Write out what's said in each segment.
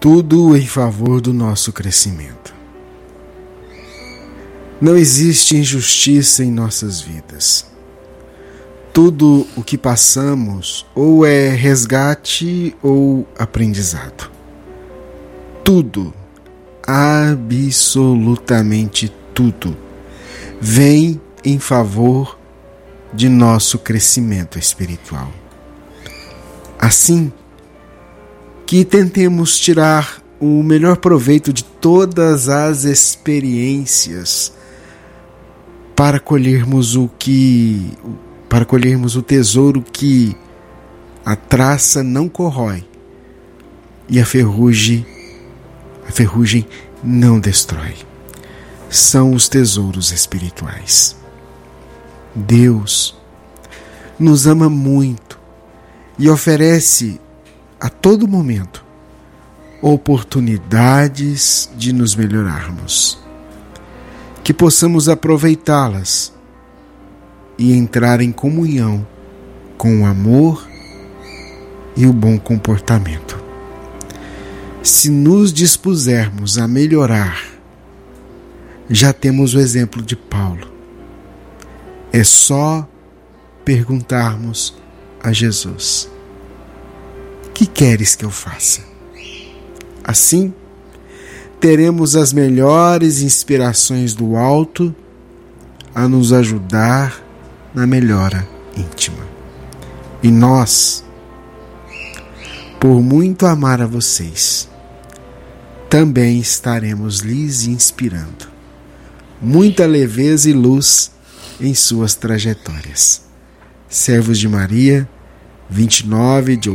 tudo em favor do nosso crescimento. Não existe injustiça em nossas vidas. Tudo o que passamos ou é resgate ou aprendizado. Tudo, absolutamente tudo, vem em favor de nosso crescimento espiritual. Assim, que tentemos tirar o melhor proveito de todas as experiências para colhermos o tesouro que a traça não corrói e a ferrugem não destrói. São os tesouros espirituais. Deus nos ama muito e oferece a todo momento oportunidades de nos melhorarmos, que possamos aproveitá-las e entrar em comunhão com o amor e o bom comportamento. Se nos dispusermos a melhorar, já temos o exemplo de Paulo. É só perguntarmos a Jesus: que queres que eu faça? Assim, teremos as melhores inspirações do alto a nos ajudar na melhora íntima. E nós, por muito amar a vocês, também estaremos lhes inspirando muita leveza e luz em suas trajetórias. Servos de Maria, 29 de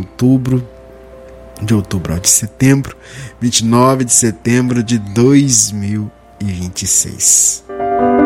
setembro, 29 de setembro de 2026.